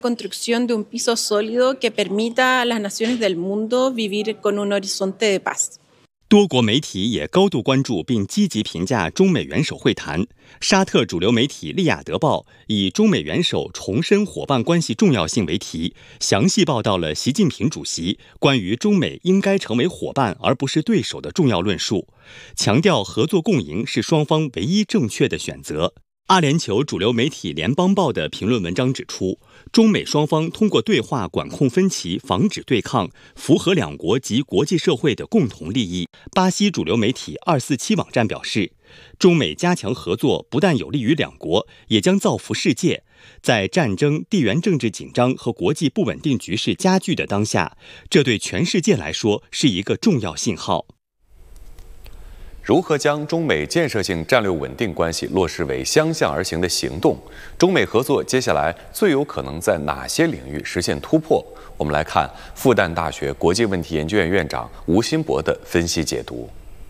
construcción de un piso sólido que permita a las naciones del mundo vivir con un horizonte de paz。 多国媒体也高度关注并积极评价中美元首会谈。沙特主流媒体《利雅得报》以中美元首重申伙伴关系重要性为题，详细报道了习近平主席关于中美应该成为伙伴而不是对手的重要论述，强调合作共赢是双方唯一正确的选择。阿联酋主流媒体《联邦报》的评论文章指出，中美双方通过对话管控分歧，防止对抗，符合两国及国际社会的共同利益。巴西主流媒体247网站表示，中美加强合作不但有利于两国，也将造福世界。在战争、地缘政治紧张和国际不稳定局势加剧的当下，这对全世界来说是一个重要信号。 如何将中美建设性战略稳定关系落实为相向而行的行动？中美合作接下来最有可能在哪些领域实现突破？我们来看复旦大学国际问题研究院院长吴新博的分析解读。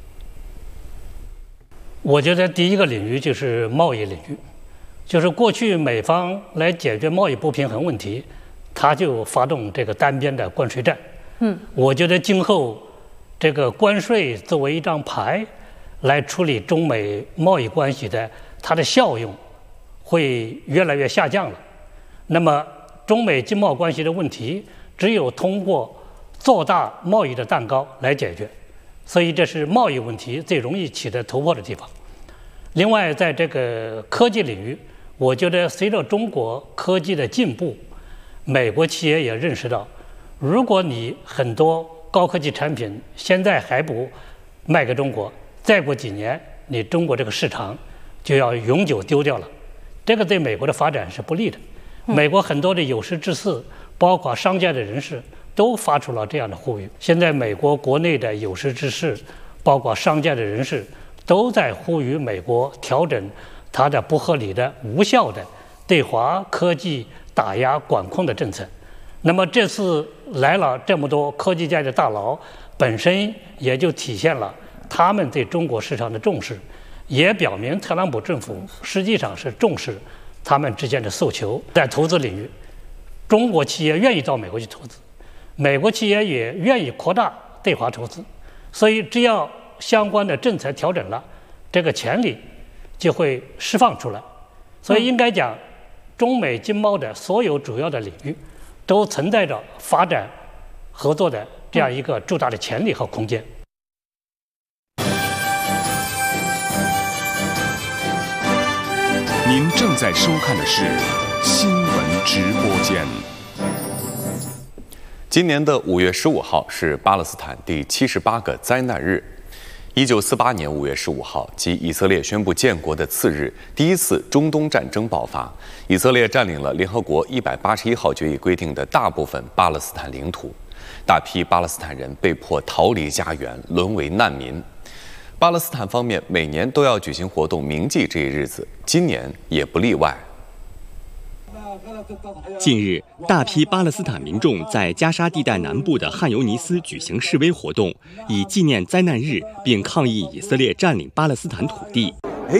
我觉得第一个领域就是贸易领域，就是过去美方来解决贸易不平衡问题，他就发动这个单边的关税战。我觉得今后这个关税作为一张牌来处理中美贸易关系的，它的效用会越来越下降了。那么，中美经贸关系的问题，只有通过做大贸易的蛋糕来解决。所以，这是贸易问题最容易取得突破的地方。另外，在这个科技领域，我觉得随着中国科技的进步，美国企业也认识到，如果你很多高科技产品现在还不卖给中国，再过几年，你中国这个市场就要永久丢掉了，这个对美国的发展是不利的。美国很多的有识之士，包括商界的人士，都发出了这样的呼吁。现在美国国内的有识之士，包括商界的人士，都在呼吁美国调整它的不合理的、无效的对华科技打压管控的政策。那么这次来了这么多科技界的大佬，本身也就体现了他们对中国市场的重视，也表明特朗普政府实际上是重视他们之间的诉求。在投资领域，中国企业愿意到美国去投资，美国企业也愿意扩大对华投资，所以只要相关的政策调整了，这个潜力就会释放出来。所以应该讲，中美经贸的所有主要的领域都存在着发展合作的这样一个巨大的潜力和空间。 您正在收看的是新闻直播间。 今年的5月15号是巴勒斯坦第78个灾难日。1948年5月15号，即以色列宣布建国的次日，第一次中东战争爆发。以色列占领了联合国181号决议规定的大部分巴勒斯坦领土，大批巴勒斯坦人被迫逃离家园，沦为难民。巴勒斯坦方面每年都要举行活动铭记这一日子，今年也不例外。 近日，大批巴勒斯坦民众在加沙地带南部的汉尤尼斯举行示威活动，以纪念灾难日，并抗议以色列占领巴勒斯坦土地。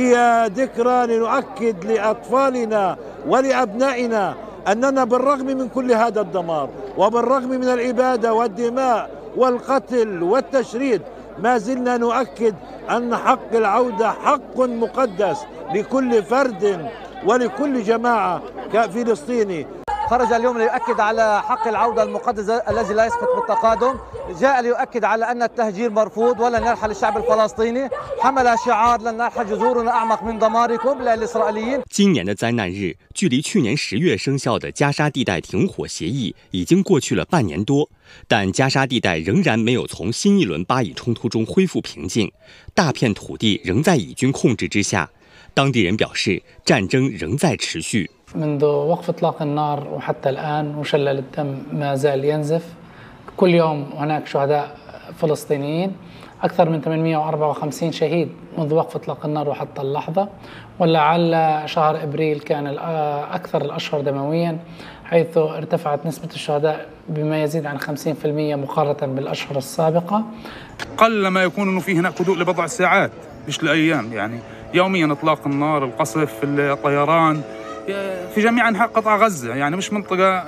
أننا بالرغم من كل هذا الدمار وبالرغم من الإبادة والدماء والقتل والتشريد ما زلنا نؤكد أن حق العودة حق مقدس لكل فرد ولكل جماعة كفلسطيني. خرج اليوم ليؤكد على حق العودة المقدس الذي لا يسقط بالتقادم، جاء ليؤكد على أن التهجير مرفوض ولن يرحل الشعب الفلسطيني، حمل شعار لن نرحل جذورنا أعمق من دماركم للإسرائيليين。 今年的灾难日，距离去年10月生效的加沙地带停火协议已经过去了半年多，但加沙地带仍然没有从新一轮巴以冲突中恢复平静，大片土地仍在以军控制之下。当地人表示，战争仍在持续。 منذ وقف إطلاق النار وحتى الآن مشلل الدم ما زال ينزف. كل يوم هناك شهداء فلسطينيين، أكثر من 854 شهيد منذ وقف إطلاق النار وحتى اللحظة، ولعل شهر إبريل كان أكثر الأشهر دمويا، حيث ارتفعت نسبة الشهداء بما يزيد عن 50% مقارنة بالأشهر السابقة. قل ما يكون إنه في هناك هدوء لبضع ساعات مش لأيام، يعني يوميا إطلاق النار، القصف، الطيران في جميع أنحاء قطاع غزة، يعني مش منطقة